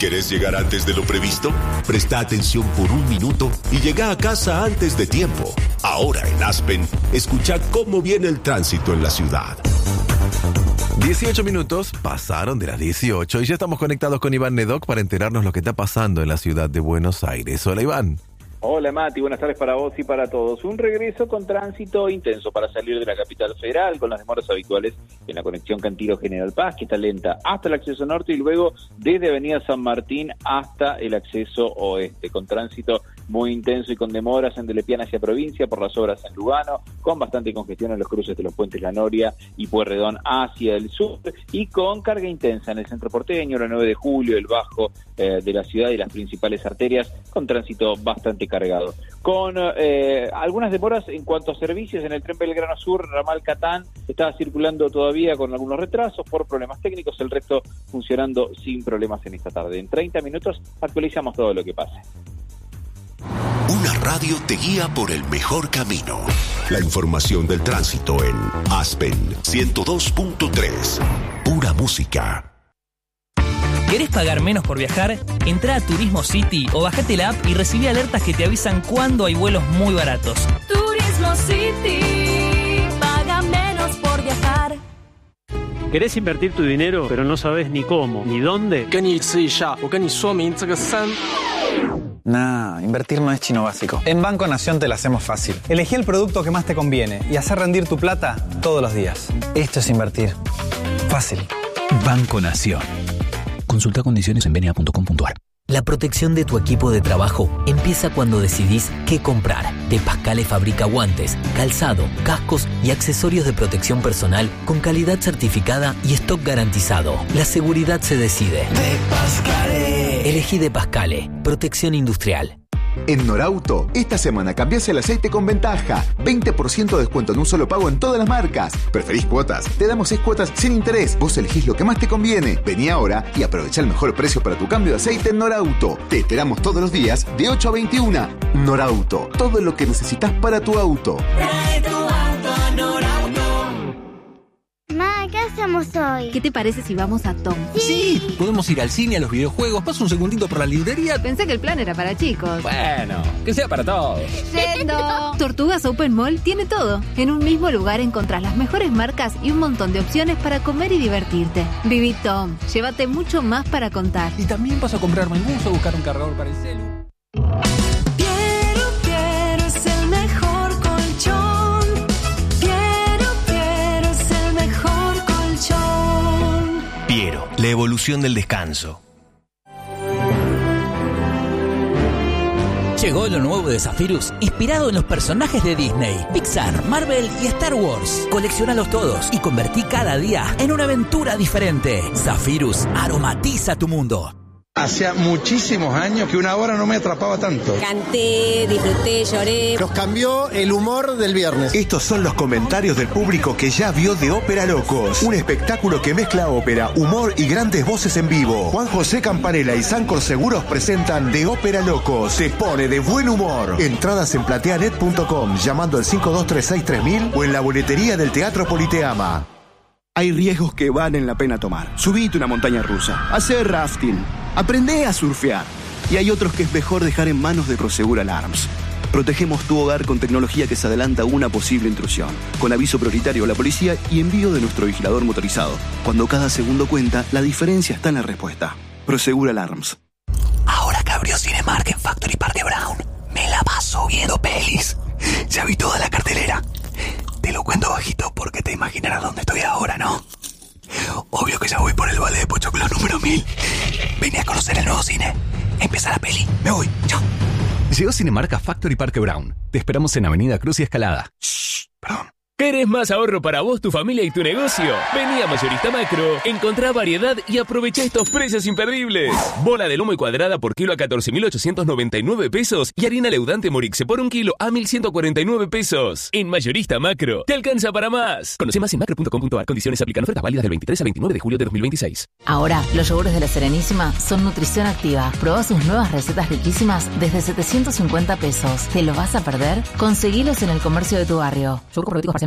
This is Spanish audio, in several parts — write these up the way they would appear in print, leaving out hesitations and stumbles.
¿Querés llegar antes de lo previsto? Presta atención por un minuto y llega a casa antes de tiempo. Ahora en Aspen, escucha cómo viene el tránsito en la ciudad. 18 minutos pasaron de las 18 y ya estamos conectados con Iván Nedoc para enterarnos lo que está pasando en la ciudad de Buenos Aires. Hola, Iván. Hola Mati, buenas tardes para vos y para todos. Un regreso con tránsito intenso para salir de la capital federal, con las demoras habituales en la conexión Cantilo-General Paz, que está lenta hasta el acceso norte y luego desde Avenida San Martín hasta el acceso oeste, con tránsito muy intenso y con demoras en Delepian hacia provincia por las obras en Lugano, con bastante congestión en los cruces de los puentes La Noria y Pueyrredón hacia el sur y con carga intensa en el centro porteño, la 9 de julio, el bajo de la ciudad y las principales arterias, con tránsito bastante cargado. Con algunas demoras en cuanto a servicios en el tren Belgrano Sur, ramal Catán, estaba circulando todavía con algunos retrasos por problemas técnicos, el resto funcionando sin problemas en esta tarde. En 30 minutos actualizamos todo lo que pase. Una radio te guía por el mejor camino. La información del tránsito en Aspen 102.3. Pura música. ¿Querés pagar menos por viajar? Entrá a Turismo City o bajate la app y recibí alertas que te avisan cuando hay vuelos muy baratos. Turismo City, paga menos por viajar. ¿Querés invertir tu dinero, pero no sabes ni cómo, ni dónde? Nah, invertir no es chino básico. En Banco Nación te la hacemos fácil. Elegí el producto que más te conviene y hacer rendir tu plata todos los días. Esto es invertir. Fácil. Banco Nación. Consulta condiciones en bna.com.ar. La protección de tu equipo de trabajo empieza cuando decidís qué comprar. De Pascale fabrica guantes, calzado, cascos y accesorios de protección personal con calidad certificada y stock garantizado. La seguridad se decide. De Pascale. Elegí De Pascale. Protección industrial. En Norauto, esta semana cambiás el aceite con ventaja. 20% de descuento en un solo pago en todas las marcas. ¿Preferís cuotas? Te damos 6 cuotas sin interés. Vos elegís lo que más te conviene. Vení ahora y aprovecha el mejor precio para tu cambio de aceite en Norauto. Te esperamos todos los días de 8 a 21. Norauto, todo lo que necesitas para tu auto. Trae tu auto a Norauto. Ma, ¿qué hacemos hoy? ¿Qué te parece si vamos a Tom? Sí, podemos ir al cine, a los videojuegos. Paso un segundito por la librería. Pensé que el plan era para chicos. Bueno, que sea para todos. ¡Yendo! Tortugas Open Mall tiene todo. En un mismo lugar encontrás las mejores marcas y un montón de opciones para comer y divertirte. Viví Tom. Llévate mucho más para contar. Y también paso a comprarme el buzo, a buscar un cargador para el celu. Quiero es el mejor colchón. Quiero es el mejor colchón. Piero, la evolución del descanso. Llegó lo nuevo de Zephyrus, inspirado en los personajes de Disney, Pixar, Marvel y Star Wars. Colecciónalos todos y convertí cada día en una aventura diferente. Zephyrus aromatiza tu mundo. Hacía muchísimos años que una hora no me atrapaba tanto. Canté, disfruté, lloré. Nos cambió el humor del viernes. Estos son los comentarios del público que ya vio de Ópera Locos, un espectáculo que mezcla ópera, humor y grandes voces en vivo. Juan José Campanella y Sancor Seguros presentan de Ópera Locos. Se pone de buen humor. Entradas en plateanet.com, llamando al 52363000 o en la boletería del Teatro Politeama. Hay riesgos que valen la pena tomar. Subite una montaña rusa, hacer rafting, aprendé a surfear. Y hay otros que es mejor dejar en manos de Prosegur Alarms. Protegemos tu hogar con tecnología que se adelanta a una posible intrusión, con aviso prioritario a la policía y envío de nuestro vigilador motorizado. Cuando cada segundo cuenta, la diferencia está en la respuesta. Prosegur Alarms. Ahora que abrió Cinemark en Factory Parque Brown, me la paso viendo pelis. Ya vi toda la cartelera. Te lo cuento bajito porque te imaginarás dónde estoy ahora, ¿no? Obvio que ya voy por el balde de Pochoclo número 1000. Vení a conocer el nuevo cine. Empieza la peli. Me voy. Chao. Llegó Cinemark a Factory Parque Brown. Te esperamos en Avenida Cruz y Escalada. Shh, perdón. ¿Querés más ahorro para vos, tu familia y tu negocio? Vení a Mayorista Macro, encontrá variedad y aprovecha estos precios imperdibles. Bola de lomo y cuadrada por kilo a 14.899 pesos y harina leudante Morixe por un kilo a 1.149 pesos. En Mayorista Macro, te alcanza para más. Conoce más en macro.com.ar. Condiciones aplican. Ofertas válidas del 23 al 29 de julio de 2026. Ahora, los yogures de La Serenísima son nutrición activa. Probá sus nuevas recetas riquísimas desde 750 pesos. ¿Te lo vas a perder? Conseguilos en el comercio de tu barrio. Yogur con probióticos parcialmente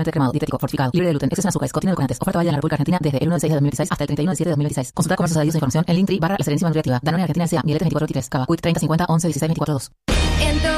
naturalmente cremado, dietético, fortificado, libre de gluten, exceso en azúcares, contiene edulcorantes. Oferta válida en la República Argentina desde el 1 de 6 de 2016 hasta el 31 de 7 de 2016. Consulta comercios adheridos a información en Linktree /La Serenísima Nutritiva. Danone Argentina S.A. Mieletes 24 3 Cava. Quick 30 50 11 16 24 2.